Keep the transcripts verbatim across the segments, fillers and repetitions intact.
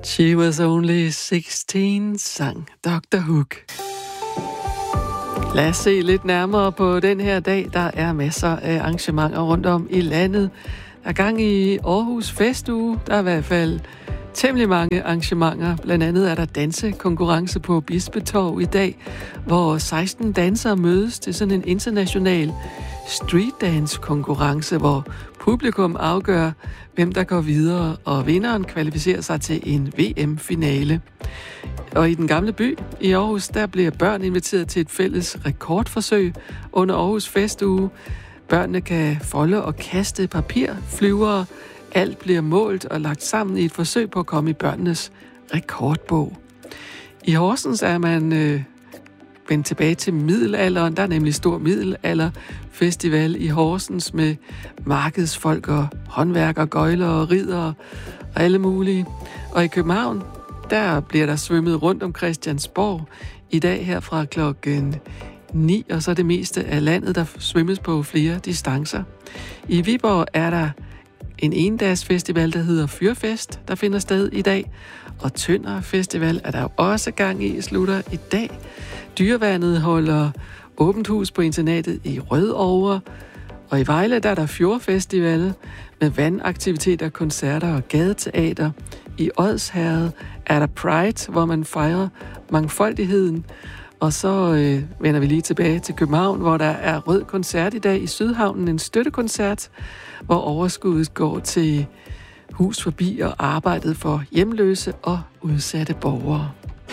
She was only sixteen, sang doktor Hook. Lad os se lidt nærmere på den her dag. Der er masser af arrangementer rundt om i landet. Der er gang i Aarhus Festuge. Der er i hvert fald temmelig mange arrangementer. Blandt andet er der dansekonkurrence på Bispetorv i dag, hvor seksten dansere mødes til sådan en international streetdance-konkurrence, hvor publikum afgør, hvem der går videre, og vinderen kvalificerer sig til en V M-finale. Og i den gamle by i Aarhus, der bliver børn inviteret til et fælles rekordforsøg under Aarhus Festuge. Børnene kan folde og kaste papirflyvere. Alt bliver målt og lagt sammen i et forsøg på at komme i børnenes rekordbog. I Horsens er man øh, vendt tilbage til middelalderen. Der er nemlig stor middelalderfestival i Horsens med markedsfolk og håndværkere, gøjler og riddere og alle mulige. Og i København, der bliver der svømmet rundt om Christiansborg i dag her fra klokken ni, og så er det meste af landet, der svømmes på flere distancer. I Viborg er der en endagsfestival, der hedder Fyrfest, der finder sted i dag. Og Tønder Festival er der jo også gang i, slutter i dag. Dyreværnet holder åbent hus på internatet i Rødovre. Og i Vejle, der er der Fjordfestival med vandaktiviteter, koncerter og gadeteater. I Odsherred er der Pride, hvor man fejrer mangfoldigheden. Og så øh, vender vi lige tilbage til København, hvor der er Rød Koncert i dag i Sydhavnen, en støttekoncert, hvor overskuddet går til Hus Forbi og arbejdet for hjemløse og udsatte borgere.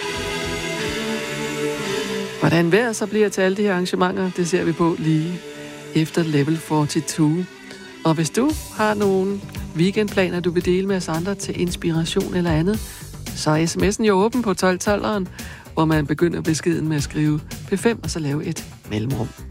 Hvordan vejret så bliver til alle de her arrangementer, det ser vi på lige efter Level fireogfyrre. Og hvis du har nogle weekendplaner, du vil dele med os andre til inspiration eller andet, så er sms'en jo åben på tolv tolveren, hvor man begynder beskeden med at skrive P fem og så lave et mellemrum.